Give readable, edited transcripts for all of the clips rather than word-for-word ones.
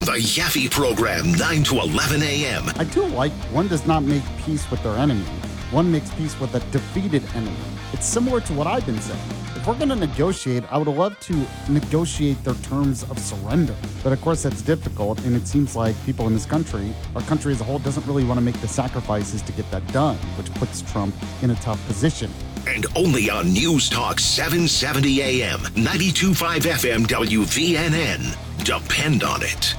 The Yaffe Program, 9 to 11 a.m. I do like one does not make peace with their enemy. One makes peace with a defeated enemy. It's similar to what I've been saying. If we're going to negotiate, I would love to negotiate their terms of surrender. But of course, that's difficult, and it seems like people in this country, our country as a whole, doesn't really want to make the sacrifices to get that done, which puts Trump in a tough position. And only on News Talk 770 AM, 92.5 FM WVNN. Depend on it.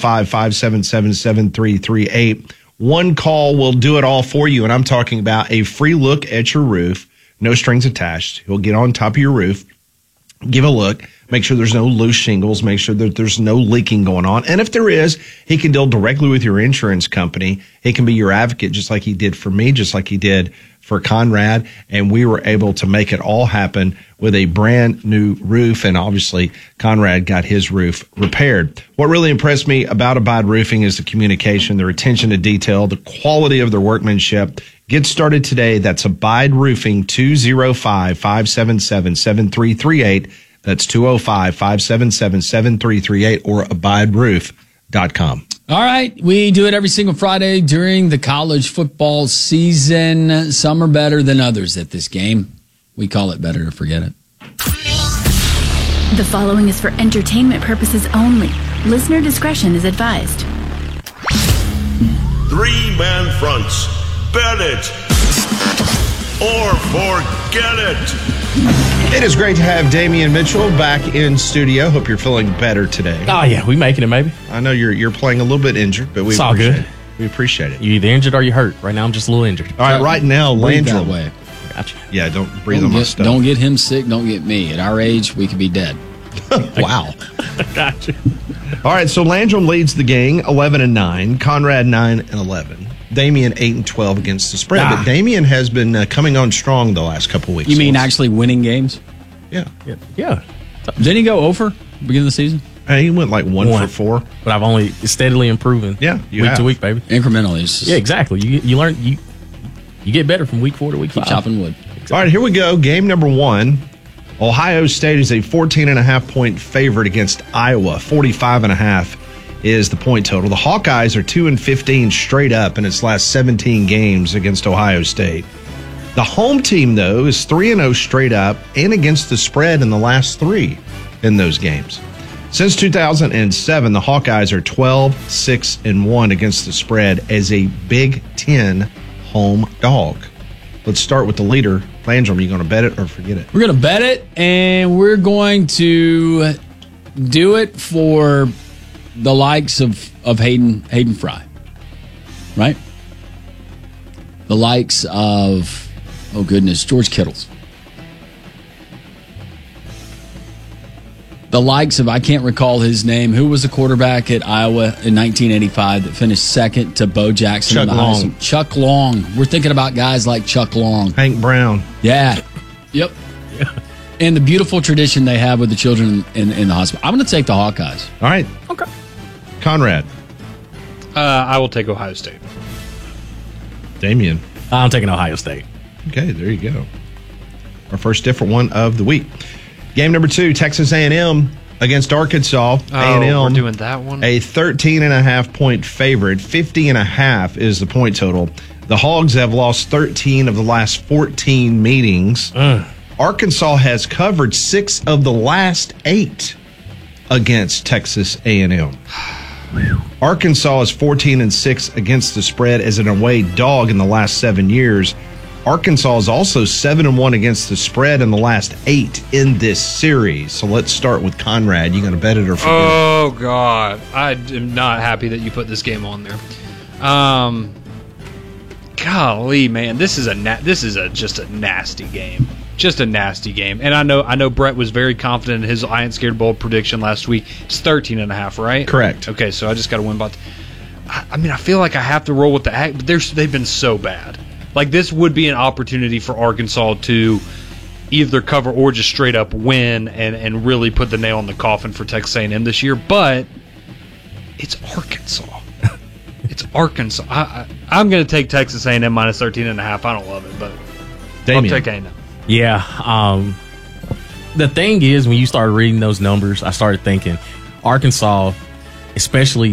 557-7338. One call will do it all for you, and I'm talking about a free look at your roof, no strings attached. He'll get on top of your roof, give a look, make sure there's no loose shingles, make sure that there's no leaking going on. And if there is, he can deal directly with your insurance company. He can be your advocate just like he did for me, just like he did for Conrad, and we were able to make it all happen with a brand new roof, and obviously Conrad got his roof repaired. What really impressed me about Abide Roofing is the communication, their attention to detail, the quality of their workmanship. Get started today. That's Abide Roofing, 205-577-7338. That's 205-577-7338 or abideroof.com. All right, we do it every single Friday during the college football season. Some are better than others at this game. We call it Better to Forget It. The following is for entertainment purposes only. Listener discretion is advised. Three-man fronts. Bet it or forget it. It is great to have Damian Mitchell back in studio. Hope you're feeling better today. Oh, yeah, we making it, maybe. I know you're playing a little bit injured, but we It's all appreciate good. it. We appreciate it. You either injured or you hurt. Right now, I'm just a little injured. All right, right now, Breathe that Landrum. way. Gotcha. Yeah, don't breathe on my stuff. Don't get him sick. Don't get me. At our age, we could be dead. Wow. Gotcha. All right, so Landrum leads the gang 11-9, Conrad 9-11, Damian 8-12 against the spread. But Damian has been coming on strong the last couple of weeks. You mean actually winning games? Yeah. Yeah. Didn't he go over beginning of the season? He went like one for 4. But I've only steadily improving. Yeah, you week have. to week, baby. Incrementally. It's just Yeah, exactly. You learn you get better from week 4 to week 5. keep chopping wood. All right, here we go. Game number 1. Ohio State is a 14.5-point favorite against Iowa. 45.5 is the point total. The Hawkeyes are 2-15 straight up in its last 17 games against Ohio State. The home team, though, is 3-0 straight up and against the spread in the last 3 in those games. Since 2007, the Hawkeyes are 12-6-1 against the spread as a Big Ten home dog. Let's start with the leader. Landrum, are you going to bet it or forget it? We're going to bet it, and we're going to do it for the likes of Hayden Fry, right? The likes of, oh goodness, George Kittles. The likes of, I can't recall his name, who was the quarterback at Iowa in 1985 that finished second to Bo Jackson? Chuck Long. Heisman? Chuck Long. We're thinking about guys like Chuck Long. Hank Brown. Yeah. Yep. And the beautiful tradition they have with the children in the hospital. I'm going to take the Hawkeyes. All right. Okay. Conrad. I will take Ohio State. Damian. I'm taking Ohio State. Okay, there you go. Our first different one of the week. Game number 2, Texas A&M against Arkansas. A&M, we're doing that one. a 13.5-point favorite. 50.5 is the point total. The Hogs have lost 13 of the last 14 meetings. Arkansas has covered 6 of the last 8 against Texas A&M. Arkansas is 14-6 against the spread as an away dog in the last 7 years. Arkansas is also 7-1 against the spread in the last 8 in this series. So let's start with Conrad. You going to bet it or forget it? Oh, God. I am not happy that you put this game on there. Golly, man. This is just a nasty game. Just a nasty game. And I know Brett was very confident in his I Ain't Scared Bold prediction last week. It's 13.5, right? Correct. Okay, so I just got to win by... I mean, I feel like I have to roll with the act, but they've been so bad. Like, this would be an opportunity for Arkansas to either cover or just straight up win and really put the nail in the coffin for Texas A&M this year. But it's Arkansas. It's Arkansas. I'm going to take Texas A&M minus 13.5. I don't love it, but Damian. I'll take A&M. Yeah. The thing is, when you started reading those numbers, I started thinking Arkansas, especially